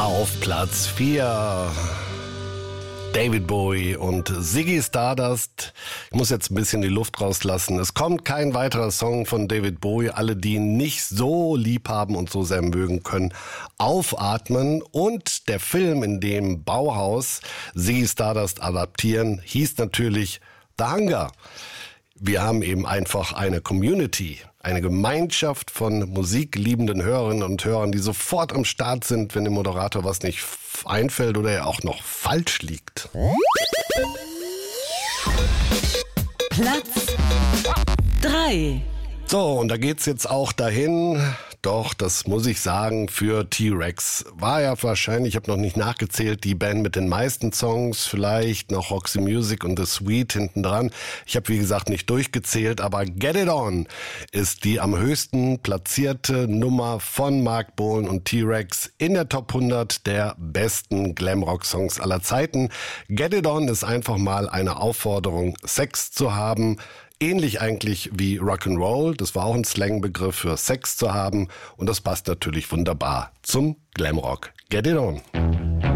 Auf Platz 4 David Bowie und Ziggy Stardust. Ich muss jetzt ein bisschen die Luft rauslassen. Es kommt kein weiterer Song von David Bowie. Alle, die ihn nicht so lieb haben und so sehr mögen, können aufatmen. Und der Film, in dem Bauhaus Ziggy Stardust adaptieren, hieß natürlich The Hunger. Wir haben eben einfach eine Community, eine Gemeinschaft von musikliebenden Hörerinnen und Hörern, die sofort am Start sind, wenn dem Moderator was nicht einfällt oder er auch noch falsch liegt. Platz 3. So, und da geht's jetzt auch dahin. Doch, das muss ich sagen, für T-Rex war ja wahrscheinlich, ich habe noch nicht nachgezählt, die Band mit den meisten Songs, vielleicht noch Roxy Music und The Sweet hinten dran. Ich habe, wie gesagt, nicht durchgezählt, aber Get It On ist die am höchsten platzierte Nummer von Marc Bolan und T-Rex in der Top 100 der besten Glamrock-Songs aller Zeiten. Get It On ist einfach mal eine Aufforderung, Sex zu haben. Ähnlich eigentlich wie Rock'n'Roll, das war auch ein Slangbegriff für Sex zu haben und das passt natürlich wunderbar zum Glamrock. Get It On.